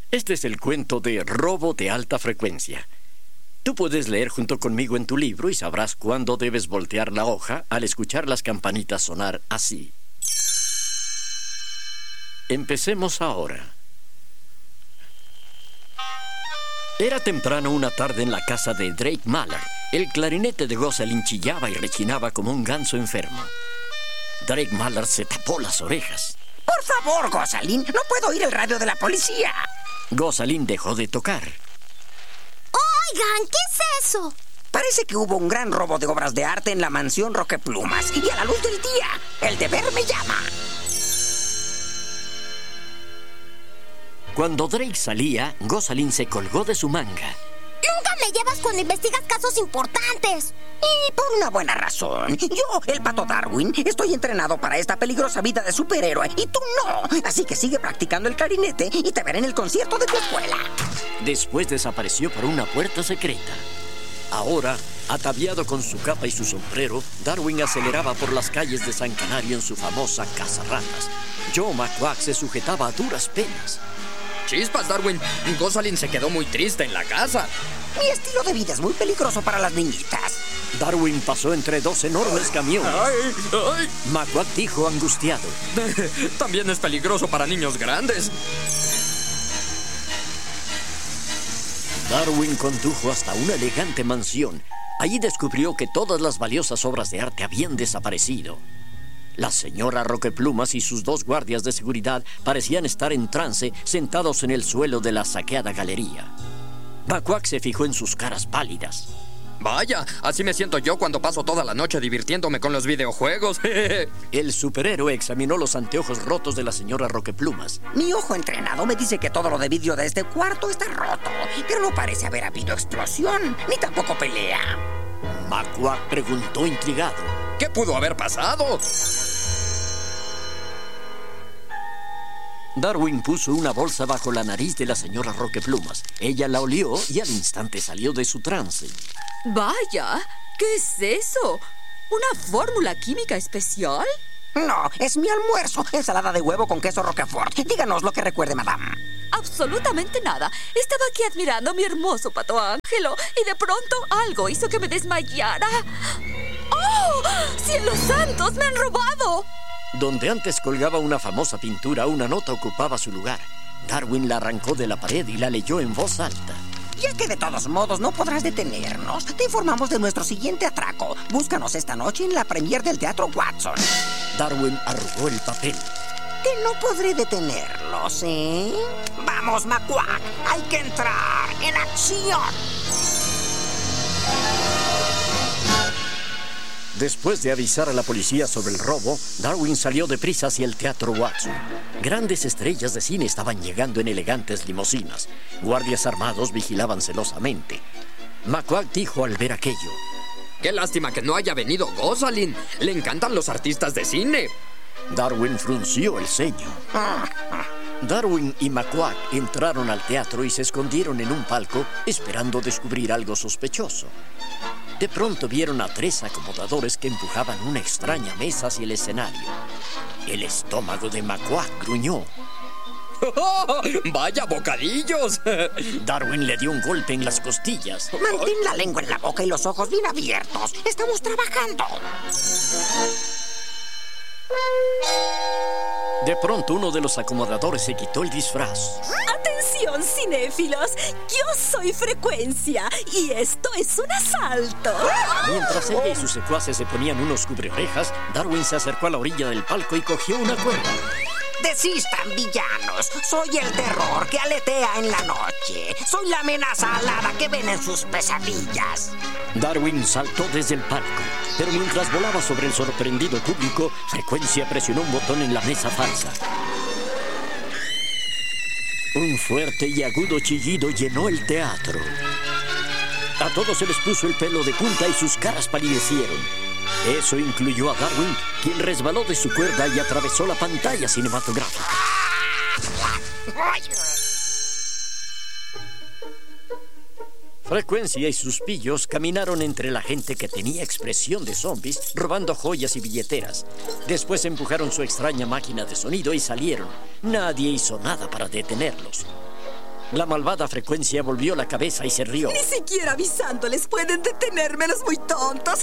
Este es el cuento de Robo de alta frecuencia. Tú puedes leer junto conmigo en tu libro y sabrás cuándo debes voltear la hoja al escuchar las campanitas sonar así. Empecemos ahora. Era temprano una tarde en la casa de Drake Mallard. El clarinete de Gosalyn chillaba y rechinaba como un ganso enfermo. Drake Mallard se tapó las orejas. Por favor, Gosalyn, no puedo oír el radio de la policía. Gosalyn dejó de tocar. Oigan, ¿qué es eso? Parece que hubo un gran robo de obras de arte en la mansión Roqueplumas. Y a la luz del día, el deber me llama. Cuando Drake salía, Gosalyn se colgó de su manga. Nunca me llevas cuando investigas casos importantes. Y por una buena razón. Yo, el Pato Darwin, estoy entrenado para esta peligrosa vida de superhéroe y tú no. Así que sigue practicando el clarinete y te veré en el concierto de tu escuela. Después desapareció por una puerta secreta. Ahora, ataviado con su capa y su sombrero, Darwin aceleraba por las calles de San Canario en su famosa cazarratas. Joe McQuack se sujetaba a duras penas. Chispas, Darwin. Gosalyn se quedó muy triste en la casa. Mi estilo de vida es muy peligroso para las niñitas. Darwin pasó entre dos enormes camiones. ¡Ay! ¡Ay! McQuack dijo angustiado. También es peligroso para niños grandes. Darwin condujo hasta una elegante mansión. Allí descubrió que todas las valiosas obras de arte habían desaparecido. La señora Roqueplumas y sus dos guardias de seguridad parecían estar en trance, sentados en el suelo de la saqueada galería. McQuack se fijó en sus caras pálidas. Vaya, así me siento yo cuando paso toda la noche divirtiéndome con los videojuegos. El superhéroe examinó los anteojos rotos de la señora Roqueplumas. Mi ojo entrenado me dice que todo lo de vidrio de este cuarto está roto, pero no parece haber habido explosión, ni tampoco pelea. McQuack preguntó intrigado. ¿Qué pudo haber pasado? Darwin puso una bolsa bajo la nariz de la señora Roqueplumas. Ella la olió y al instante salió de su trance. Vaya, ¿qué es eso? ¿Una fórmula química especial? No, es mi almuerzo. Ensalada de huevo con queso Roquefort. Díganos lo que recuerde, madame. Absolutamente nada. Estaba aquí admirando a mi hermoso pato Ángelo y de pronto algo hizo que me desmayara. ¡Oh! ¡Cielos santos! ¡Me han robado! Donde antes colgaba una famosa pintura, una nota ocupaba su lugar. Darwin la arrancó de la pared y la leyó en voz alta. Ya que de todos modos no podrás detenernos, te informamos de nuestro siguiente atraco. Búscanos esta noche en la premier del Teatro Watson. Darwin arrugó el papel. Que no podré detenerlos, ¿eh? ¡Vamos, McQuack! ¡Hay que entrar en acción! Después de avisar a la policía sobre el robo, Darwin salió deprisa hacia el Teatro Watson. Grandes estrellas de cine estaban llegando en elegantes limusinas. Guardias armados vigilaban celosamente. McQuack dijo al ver aquello. ¡Qué lástima que no haya venido Gosalyn! ¡Le encantan los artistas de cine! Darwin frunció el ceño. Darwin y McQuack entraron al teatro y se escondieron en un palco esperando descubrir algo sospechoso. De pronto vieron a tres acomodadores que empujaban una extraña mesa hacia el escenario. El estómago de McQuack gruñó. ¡Oh! ¡Vaya bocadillos! Darwin le dio un golpe en las costillas. Mantén la lengua en la boca y los ojos bien abiertos. Estamos trabajando. De pronto uno de los acomodadores se quitó el disfraz. ¡Atención, cinéfilos! Yo soy Frecuencia y esto es un asalto. Mientras ella y sus secuaces se ponían unos cubreorejas, Darwin se acercó a la orilla del palco y cogió una cuerda. Desistan, villanos. Soy el terror que aletea en la noche. Soy la amenaza alada que ven en sus pesadillas. Darwin saltó desde el palco, pero mientras volaba sobre el sorprendido público, Frecuencia presionó un botón en la mesa falsa. Un fuerte y agudo chillido llenó el teatro. A todos se les puso el pelo de punta y sus caras palidecieron. Eso incluyó a Darwin, quien resbaló de su cuerda y atravesó la pantalla cinematográfica. Frecuencia y sus pillos caminaron entre la gente que tenía expresión de zombies, robando joyas y billeteras. Después empujaron su extraña máquina de sonido y salieron. Nadie hizo nada para detenerlos. La malvada Frecuencia volvió la cabeza y se rió. Ni siquiera avisándoles pueden detenerme los muy tontos.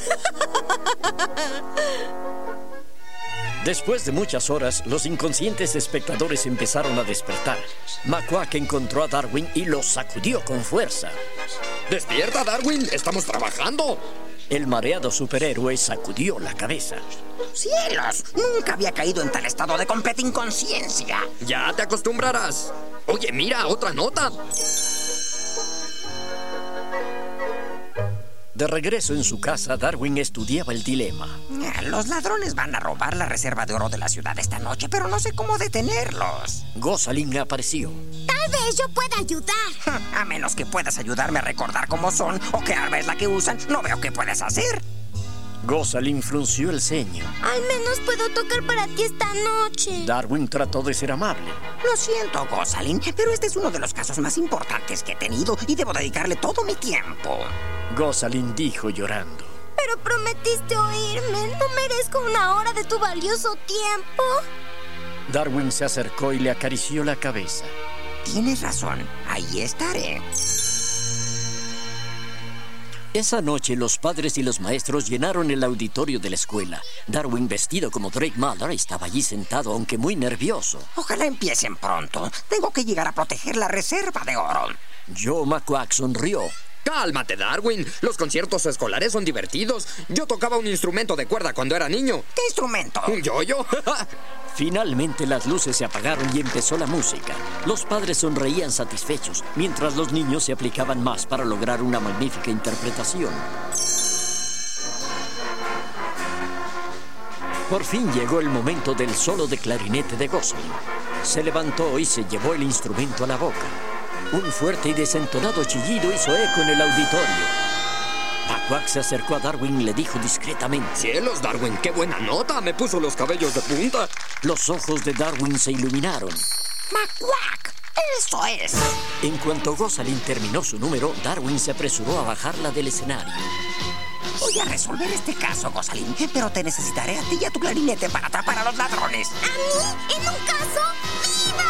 Después de muchas horas, los inconscientes espectadores empezaron a despertar. McQuack encontró a Darwin y lo sacudió con fuerza. ¡Despierta, Darwin! ¡Estamos trabajando! El mareado superhéroe sacudió la cabeza. ¡Cielos! Nunca había caído en tal estado de completa inconsciencia. Ya te acostumbrarás. Oye, mira, otra nota. De regreso en su casa, Darwin estudiaba el dilema. Los ladrones van a robar la reserva de oro de la ciudad esta noche, pero no sé cómo detenerlos. Gosalyn apareció. Tal vez yo pueda ayudar. A menos que puedas ayudarme a recordar cómo son o qué arma es la que usan, no veo qué puedes hacer. Gosalyn frunció el ceño. Al menos puedo tocar para ti esta noche. Darwin trató de ser amable. Lo siento, Gosalyn, pero este es uno de los casos más importantes que he tenido y debo dedicarle todo mi tiempo. Gosalyn dijo llorando. Pero prometiste oírme. No merezco una hora de tu valioso tiempo. Darwin se acercó y le acarició la cabeza. Tienes razón, ahí estaré. Esa noche los padres y los maestros llenaron el auditorio de la escuela. Darwin, vestido como Drake Malloy, estaba allí sentado, aunque muy nervioso. Ojalá empiecen pronto. Tengo que llegar a proteger la reserva de oro. Joe McQuack sonrió. Cálmate, Darwin. Los conciertos escolares son divertidos. Yo tocaba un instrumento de cuerda cuando era niño. ¿Qué instrumento? ¿Un yoyo? Finalmente las luces se apagaron y empezó la música. Los padres sonreían satisfechos, mientras los niños se aplicaban más para lograr una magnífica interpretación. Por fin llegó el momento del solo de clarinete de Gosalyn. Se levantó y se llevó el instrumento a la boca. Un fuerte y desentonado chillido hizo eco en el auditorio. McQuack se acercó a Darwin y le dijo discretamente: ¡Cielos, Darwin! ¡Qué buena nota! Me puso los cabellos de punta. Los ojos de Darwin se iluminaron. ¡McQuack! ¡Eso es! En cuanto Gosalyn terminó su número, Darwin se apresuró a bajarla del escenario. Voy a resolver este caso, Gosalyn, pero te necesitaré a ti y a tu clarinete para atrapar a los ladrones. ¿A mí? ¿En un caso? ¡Viva!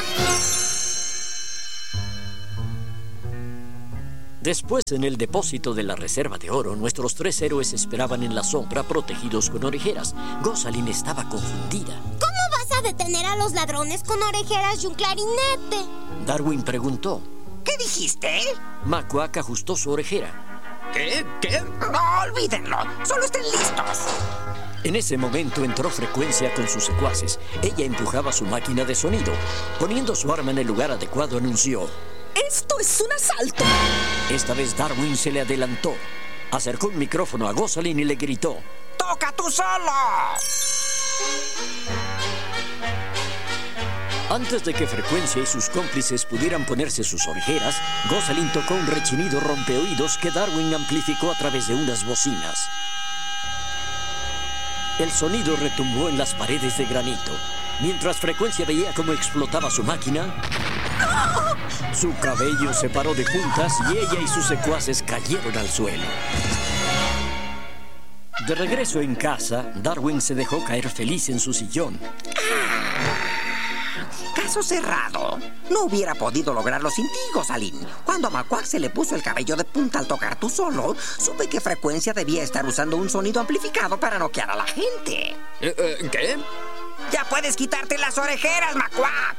Después, en el depósito de la reserva de oro, nuestros tres héroes esperaban en la sombra, protegidos con orejeras. Gosalyn estaba confundida. ¿Cómo vas a detener a los ladrones con orejeras y un clarinete? Darwin preguntó. ¿Qué dijiste? McQuack ajustó su orejera. ¿Qué? ¿Qué? No, olvídenlo. Solo estén listos. En ese momento entró Frecuencia con sus secuaces. Ella empujaba su máquina de sonido. Poniendo su arma en el lugar adecuado, anunció: ¡Esto es un asalto! Esta vez Darwin se le adelantó. Acercó un micrófono a Gosalyn y le gritó: ¡Toca tú solo! Antes de que Frecuencia y sus cómplices pudieran ponerse sus orejeras, Gosalyn tocó un rechinido rompeoídos que Darwin amplificó a través de unas bocinas. El sonido retumbó en las paredes de granito. Mientras Frecuencia veía cómo explotaba su máquina, su cabello se paró de puntas y ella y sus secuaces cayeron al suelo. De regreso en casa, Darwin se dejó caer feliz en su sillón. Caso cerrado. No hubiera podido lograrlo sin ti, Gosalyn. Cuando a McQuack se le puso el cabello de punta al tocar tú solo, supe que Frecuencia debía estar usando un sonido amplificado para noquear a la gente. ¿Qué? ¡Ya puedes quitarte las orejeras, McQuack!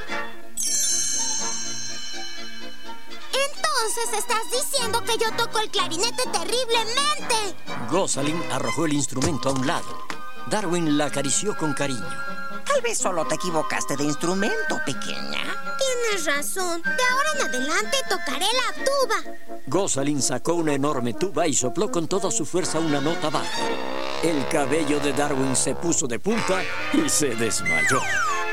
Entonces estás diciendo que yo toco el clarinete terriblemente. Gosalyn arrojó el instrumento a un lado. Darwin la acarició con cariño. Tal vez solo te equivocaste de instrumento, pequeña. Tienes razón. De ahora en adelante tocaré la tuba. Gosalyn sacó una enorme tuba y sopló con toda su fuerza una nota baja. El cabello de Darwin se puso de punta y se desmayó.